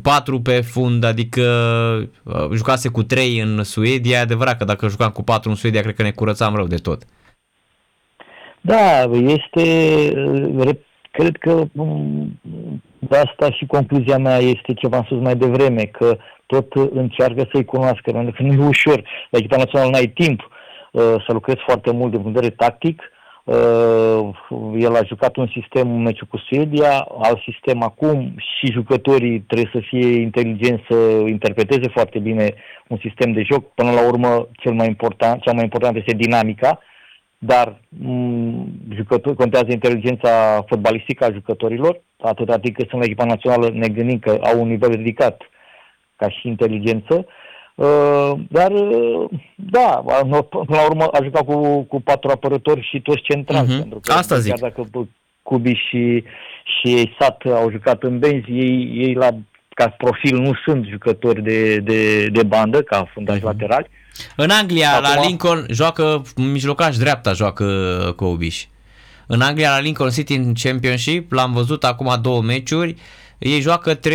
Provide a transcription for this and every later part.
4 pe fund, adică jucase cu 3 în Suedia. E adevărat că dacă jucam cu 4 în Suedia, cred că ne curățam rău de tot. Da, cred că de asta și concluzia mea este ce v-am spus mai devreme, că tot încearcă să-i cunoască, pentru că nu e ușor. La echipa națională n-ai timp să lucrezi foarte mult din punct de vedere tactic. El a jucat un sistem, un meciul cu Suedia, alt sistem acum și jucătorii trebuie să fie inteligenți să interpreteze foarte bine un sistem de joc. Până la urmă, cea mai importantă este dinamica, dar contează inteligența fotbalistică a jucătorilor, atâta timp cât sunt la echipa națională, ne gândim că au un nivel ridicat ca și inteligență. Dar, da, până la urmă a jucat cu 4 apărători și toți centrali. Pentru că asta zic. Chiar dacă Cubi și Sat au jucat în benzi, ei ca profil nu sunt jucători de bandă, ca fundași laterali. În Anglia, la Lincoln, joacă mijlocaș dreapta, joacă Kobiș. În Anglia, la Lincoln City în Championship, l-am văzut acum 2 meciuri, ei joacă 3-4-3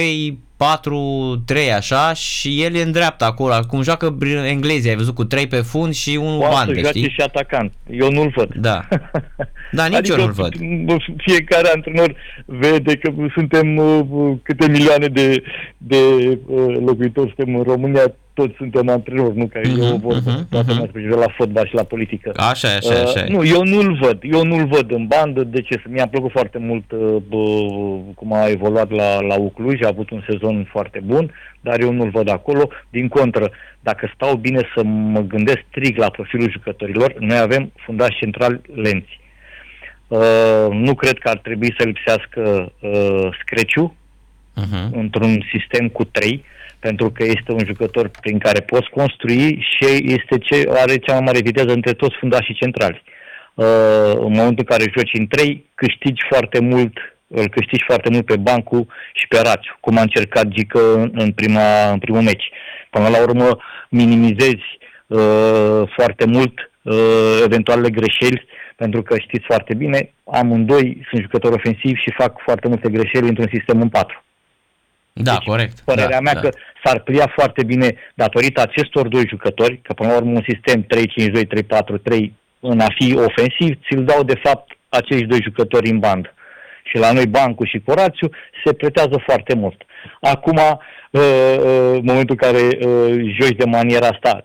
așa și el e în dreapta acolo, cum joacă englezii, ai văzut, cu 3 pe fund și un bandă, știi? Și atacant. Eu nu-l văd. Da. Da, nici adică eu nu-l văd. Fiecare antrenor vede că suntem câte milioane de locuitori suntem în România, toți suntem antrenori, nu? Că eu vorbă toată mai special la fotbal și la politică. Așa. Nu, eu nu-l văd în bandă. De ce? Mi-a plăcut foarte mult cum a evoluat la Ucluj, a avut un sezon foarte bun, dar eu nu-l văd acolo. Din contră, dacă stau bine să mă gândesc strict la profilul jucătorilor, noi avem fundași centrali lenți. Nu cred că ar trebui să lipsească Screciu într-un sistem cu 3, pentru că este un jucător prin care poți construi și are cea mai mare viteză între toți fundașii centrali. În momentul în care joci în 3, îl câștigi foarte mult pe Bancu și pe Rațiu, cum a încercat Gică în primul meci. Până la urmă minimizezi foarte mult eventualele greșeli, pentru că știți foarte bine, amândoi sunt jucători ofensivi și fac foarte multe greșeli într-un sistem în 4. Da, deci, corect. Părerea mea că s-ar plia foarte bine datorită acestor 2 jucători, că până la urmă un sistem 3-5-2, 3-4-3 în a fi ofensiv, ți-l dau de fapt acești 2 jucători în bandă. Și la noi Bancu și Corațiu se pretează foarte mult. Acum, în momentul în care joci de maniera asta,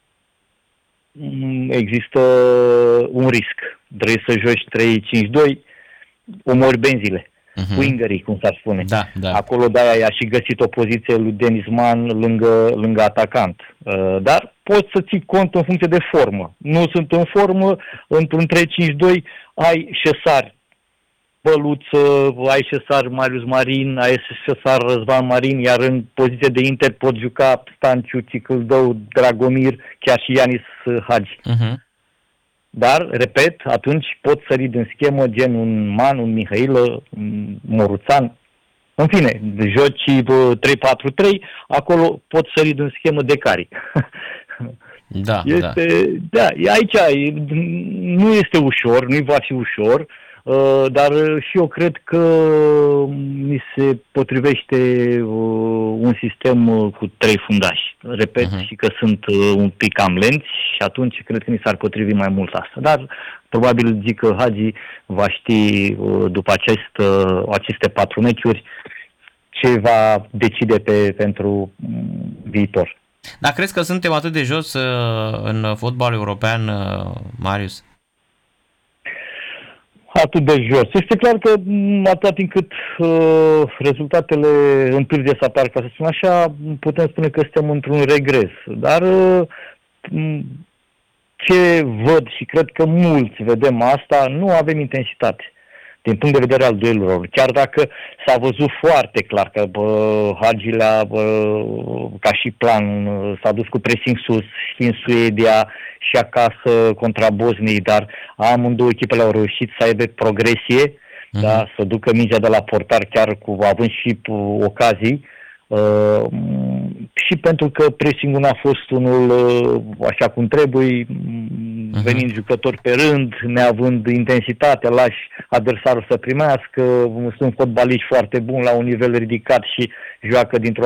există un risc. Trebuie să joci 3-5-2, omori benzile. Wingerii, cum s-ar spune. Da. Acolo de-aia i-a și găsit o poziție lui Denis Mann lângă atacant. Dar poți să ții cont în funcție de formă. Nu sunt în formă, într-un 3-5-2 ai Șesari Băluță, ai Șesar Marius Marin, ai Șesar Răzvan Marin, iar în poziție de Inter pot juca Stanciu, Cicâldău, Dragomir, chiar și Ianis Hagi. Dar, repet, atunci pot sări din schemă gen un Man, un Mihailă, un Moruțan. În fine, joci 3-4-3, acolo pot sări din schemă de Cari. Da. Aici nu este ușor, nu va fi ușor, dar și eu cred că mi se potrivește un sistem cu 3 fundași. Repet, și că sunt un pic cam lenți și atunci cred că mi s-ar potrivi mai mult asta. Dar probabil zic că Hagi va ști după aceste 4 meciuri ce va decide pentru viitor. Dar crezi că suntem atât de jos în fotbal european, Marius? Atât de jos. Este clar că atât timp cât rezultatele întârzie să apară, ca să spun așa, putem spune că suntem într-un regres. Dar ce văd și cred că mulți vedem asta, nu avem intensitate din punct de vedere al duelurilor. Chiar dacă s-a văzut foarte clar că Hagi ca și plan s-a dus cu pressing sus și în Suedia și acasă contra Bosniei, dar amândouă echipele au reușit să aibă progresie, da, să ducă mingea de la portar chiar având și ocazii. Și pentru că pressing-ul a fost unul așa cum trebuie, venind jucători pe rând, neavând intensitate, lași adversarul să primească, sunt fotbaliști foarte buni la un nivel ridicat și joacă dintr-o